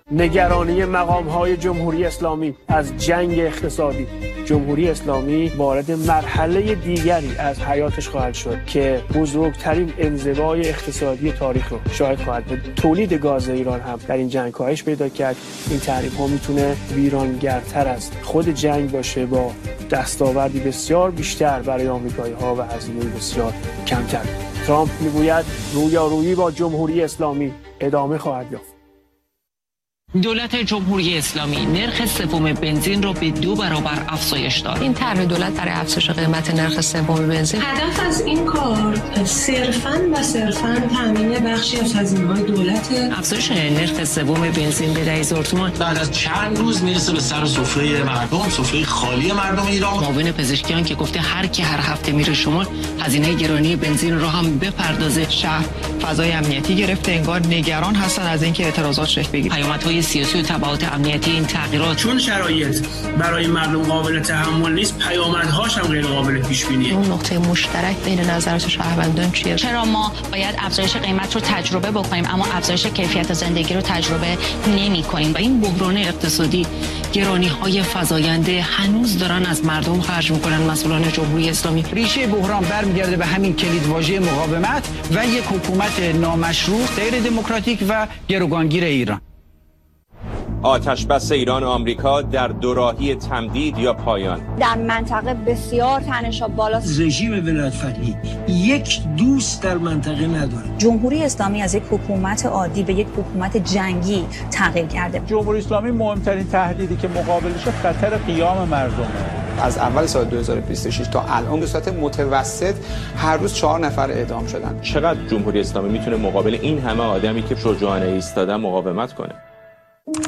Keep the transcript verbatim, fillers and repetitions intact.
نگرانی مقام‌های جمهوری اسلامی از جنگ اقتصادی. جمهوری اسلامی وارد مرحله دیگری از حیاتش خواهد شد که بزرگترین انزوای اقتصادی تاریخ رو شاهد خواهد بود. تولید گاز ایران هم در این جنگ کاهش پیدا کرد. این تحریم‌ها میتونه ویرانگرتر از خود جنگ باشه، با دستاوردی بسیار بیشتر برای آمریکایی‌ها و هزینه بسیار کمتر. ترامپ میگوید رویارویی با جمهوری اسلامی ادامه خواهد یافت. دولت جمهوری اسلامی نرخ سوم بنزین را به دو برابر افزایش داد. این طرح دولت برای افزایش قیمت نرخ سوم بنزین، هدف از این کار صرفاً و صرفاً تامین بخشی از هزینه‌های دولت. افزایش نرخ سوم بنزین به ده هزار تومان بعد از چند روز میرسه به سر سفره مردم، سفره خالی مردم ایران. معاون پزشکیان که گفته هر کی هر هفته میره شما هزینه گرانی بنزین رو هم بپردازه. شهر فضای امنیتی گرفته، انگار نگران هستن از اینکه اعتراضات شکل بگیره. پیامدهای سیاسی و تبعات امنیتی این تغییرات، چون شرایط برای مردم قابل تحمل نیست، پیامدهاش هم غیر قابل پیش بینیه. اون نقطه مشترک بین نظرات شهروندان چیه؟ چرا ما باید افزایش قیمت رو تجربه بکنیم اما افزایش کیفیت زندگی رو تجربه نمی‌کنیم؟ و این بحران اقتصادی، گرانی‌های فزاینده هنوز دارن از مردم خرج می‌کنن مسئولان جمهوری اسلامی. ریشه بحران برمیگرده به همین کلیدواژه مقاومت و یک حکومت نامشروع، غیر دموکراتیک و گروگانگیر ایران. آتش بس ایران و آمریکا در دوراهی تمدید یا پایان. در منطقه بسیار تنش‌ها بالاست. رژیم ولایت فقیه یک دوست در منطقه نداره. جمهوری اسلامی از یک حکومت عادی به یک حکومت جنگی تغییر کرده. جمهوری اسلامی مهمترین تهدیدی که مقابلش خطر قیام مردمه. از اول سال دو هزار و بیست و شش تا الان به صورت متوسط هر روز چهار نفر اعدام شدن. چقدر جمهوری اسلامی میتونه مقابل این همه آدمی که شجاعانه ایستادن مقاومت کنه؟